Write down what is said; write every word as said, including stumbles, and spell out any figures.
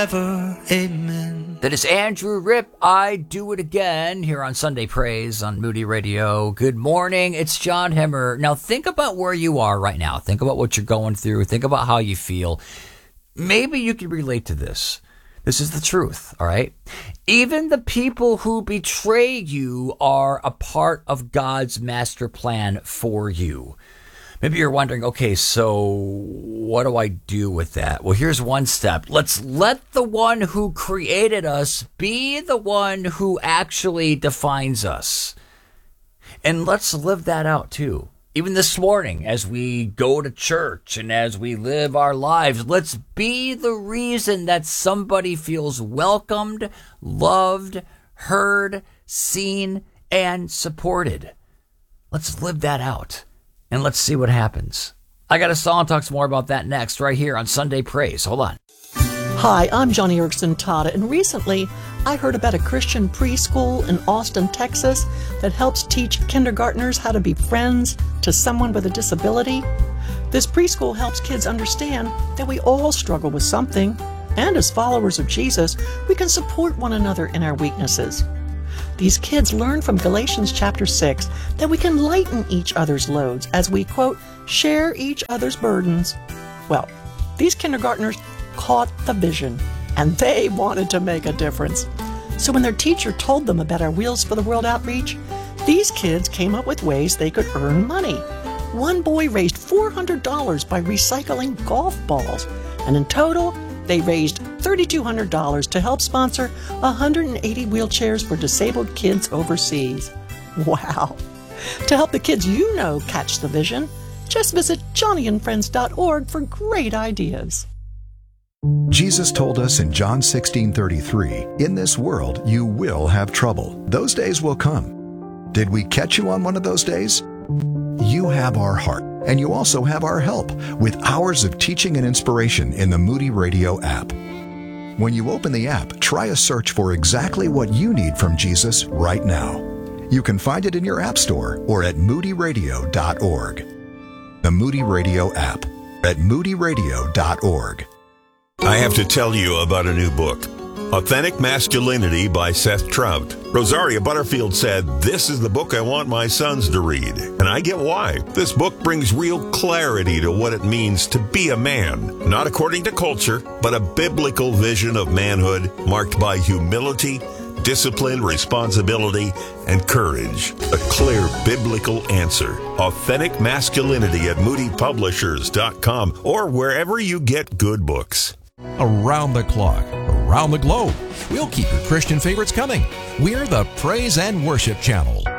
Ever, amen. That is Andrew Ripp, I Do It Again, here on Sunday Praise on Moody Radio. Good morning, it's John Hemmer. Now think about where you are right now. Think about what you're going through. Think about how you feel. Maybe you can relate to this. This is the truth, all right? Even the people who betray you are a part of God's master plan for you. Maybe you're wondering, okay, so what do I do with that? Well, here's one step. Let's let the one who created us be the one who actually defines us. And let's live that out too. Even this morning, as we go to church and as we live our lives, let's be the reason that somebody feels welcomed, loved, heard, seen, and supported. Let's live that out. And let's see what happens. I got a song that talks more about that next, right here on Sunday Praise. Hold on. Hi, I'm Johnny Erickson Tata, and recently I heard about a Christian preschool in Austin, Texas that helps teach kindergartners how to be friends to someone with a disability. This preschool helps kids understand that we all struggle with something, and as followers of Jesus, we can support one another in our weaknesses. These kids learn from Galatians chapter six that we can lighten each other's loads as we, quote, share each other's burdens. Well, these kindergartners caught the vision, and they wanted to make a difference. So when their teacher told them about our Wheels for the World outreach, these kids came up with ways they could earn money. One boy raised four hundred dollars by recycling golf balls, and in total, they raised three thousand two hundred dollars to help sponsor one hundred eighty wheelchairs for disabled kids overseas. Wow! To help the kids you know catch the vision, just visit johnny and friends dot org for great ideas. Jesus told us in John sixteen thirty-three, "In this world you will have trouble. Those days will come." Did we catch you on one of those days? You have our heart, and you also have our help with hours of teaching and inspiration in the Moody Radio app. When you open the app, try a search for exactly what you need from Jesus right now. You can find it in your app store or at moody radio dot org. The Moody Radio app at moody radio dot org. I have to tell you about a new book, Authentic Masculinity by Seth Trout. Rosaria Butterfield said, "This is the book I want my sons to read." And I get why. This book brings real clarity to what it means to be a man, not according to culture, but a biblical vision of manhood marked by humility, discipline, responsibility, and courage. A clear biblical answer. Authentic Masculinity at moody publishers dot com or wherever you get good books. Around the clock, around the globe, we'll keep your Christian favorites coming. We're the Praise and Worship Channel.